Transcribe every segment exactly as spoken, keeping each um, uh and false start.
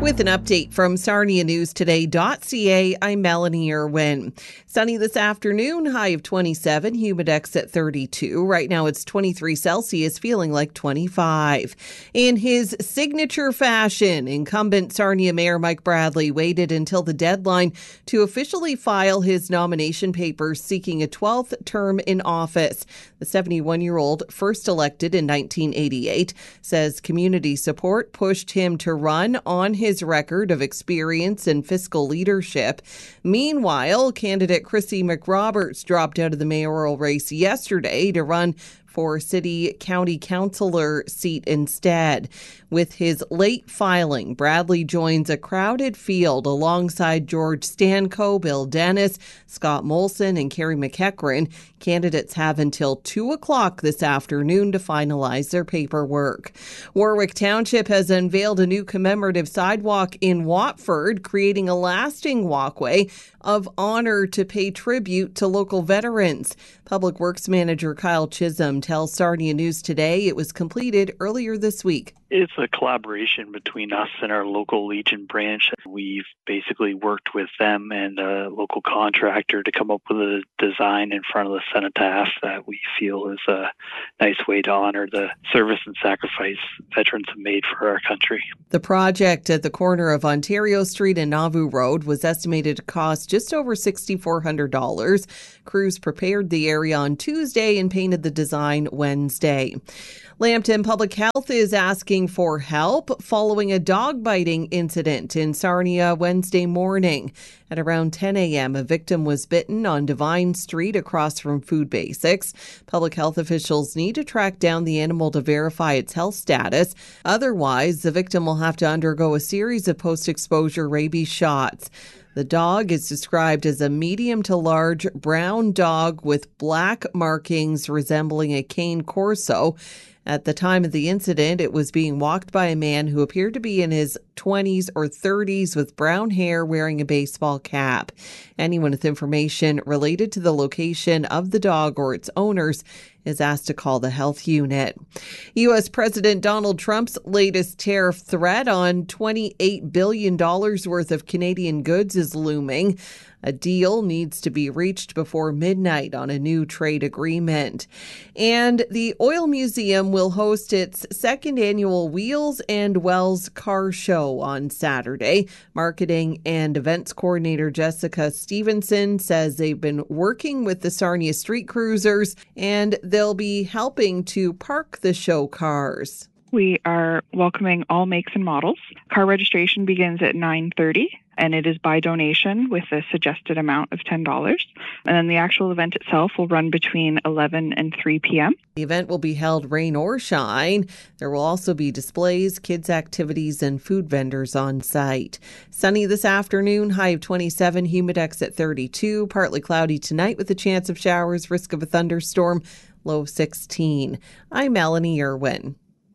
With an update from Sarnia News Today dot C A, I'm Melanie Irwin. Sunny this afternoon, high of twenty-seven, humidex at thirty-two. Right now it's twenty-three Celsius, feeling like twenty-five. In his signature fashion, incumbent Sarnia Mayor Mike Bradley waited until the deadline to officially file his nomination papers seeking a twelfth term in office. The seventy-one-year-old, first elected in nineteen eighty-eight, says community support pushed him to run on his record of experience and fiscal leadership. Meanwhile, candidate Chrissy McRoberts dropped out of the mayoral race yesterday to run for city county councillor seat instead. With his late filing, Bradley joins a crowded field alongside George Stanco, Bill Dennis, Scott Molson, and Carrie McEachran. Candidates have until two o'clock this afternoon to finalize their paperwork. Warwick Township has unveiled a new commemorative sidewalk in Watford, creating a lasting walkway of honor to pay tribute to local veterans. Public Works Manager Kyle Chisholm tells Sarnia News Today it was completed earlier this week. It's a collaboration between us and our local Legion branch. We've basically worked with them and a local contractor to come up with a design in front of the cenotaph that we feel is a nice way to honor the service and sacrifice veterans have made for our country. The project at the corner of Ontario Street and Nauvoo Road was estimated to cost just over six thousand four hundred dollars. Crews prepared the area on Tuesday and painted the design Wednesday. Lambton Public Health is asking for help following a dog biting incident in Sarnia Wednesday morning. At around ten a.m., a victim was bitten on Divine Street across from Food Basics. Public health officials need to track down the animal to verify its health status. Otherwise, the victim will have to undergo a series of post-exposure rabies shots. The dog is described as a medium to large brown dog with black markings resembling a cane corso. At the time of the incident, it was being walked by a man who appeared to be in his twenties or thirties with brown hair wearing a baseball cap. Anyone with information related to the location of the dog or its owners is asked to call the health unit. U S. President Donald Trump's latest tariff threat on twenty-eight billion dollars worth of Canadian goods is looming. A deal needs to be reached before midnight on a new trade agreement. And the Oil Museum will host its second annual Wheels and Wells Car Show on Saturday. Marketing and events coordinator Jessica Stevenson says they've been working with the Sarnia Street Cruisers and they'll be helping to park the show cars. We are welcoming all makes and models. Car registration begins at nine thirty, and it is by donation with a suggested amount of ten dollars. And then the actual event itself will run between eleven and three p.m. The event will be held rain or shine. There will also be displays, kids' activities, and food vendors on site. Sunny this afternoon, high of twenty-seven, humidex at thirty-two. Partly cloudy tonight with a chance of showers, risk of a thunderstorm, low sixteen. I'm Melanie Irwin.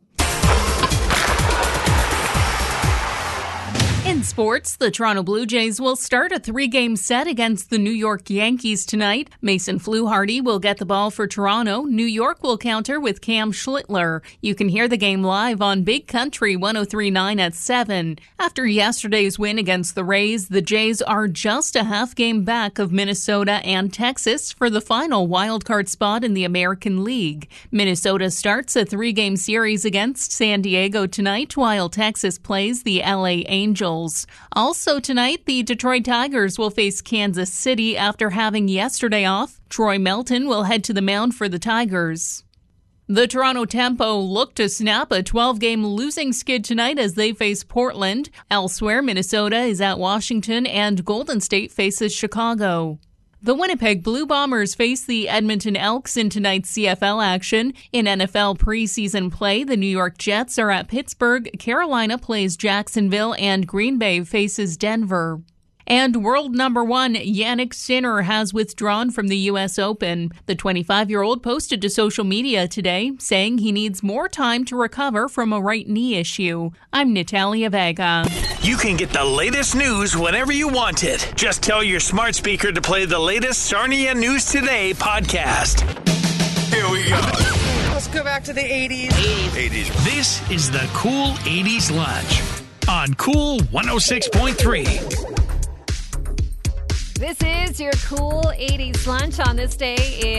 In sports, the Toronto Blue Jays will start a three-game set against the New York Yankees tonight. Mason Fluharty will get the ball for Toronto. New York will counter with Cam Schlittler. You can hear the game live on Big Country one oh three point nine at seven. After yesterday's win against the Rays, the Jays are just a half game back of Minnesota and Texas for the final wildcard spot in the American League. Minnesota starts a three-game series against San Diego tonight, while Texas plays the L A Angels. Also tonight, the Detroit Tigers will face Kansas City after having yesterday off. Troy Melton will head to the mound for the Tigers. The Toronto Tempo look to snap a twelve-game losing skid tonight as they face Portland. Elsewhere, Minnesota is at Washington and Golden State faces Chicago. The Winnipeg Blue Bombers face the Edmonton Elks in tonight's C F L action. In N F L preseason play, the New York Jets are at Pittsburgh, Carolina plays Jacksonville, and Green Bay faces Denver. And world number one, Jannik Sinner, has withdrawn from the U S Open. The twenty-five-year-old posted to social media today, saying he needs more time to recover from a right knee issue. I'm Natalia Vega. You can get the latest news whenever you want it. Just tell your smart speaker to play the latest Sarnia News Today podcast. Here we go. Let's go back to the eighties. eighties. This is the Cool eighties Lunch on Cool one oh six point three. This is your Cool eighties lunch on this day in